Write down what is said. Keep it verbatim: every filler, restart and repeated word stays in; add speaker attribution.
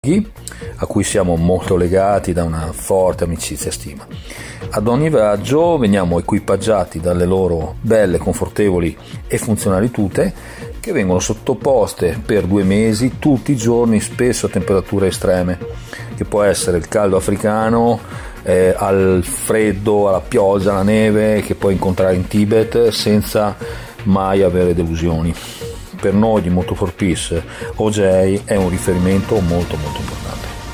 Speaker 1: a cui siamo molto legati da una forte amicizia e stima. Ad ogni viaggio veniamo equipaggiati dalle loro belle, confortevoli e funzionali tute che vengono sottoposte per due mesi tutti i giorni, spesso a temperature estreme, che può essere il caldo africano, eh, al freddo, alla pioggia, alla neve che puoi incontrare in Tibet senza mai avere delusioni. Per noi di Moto for Peace O J è un riferimento molto molto importante.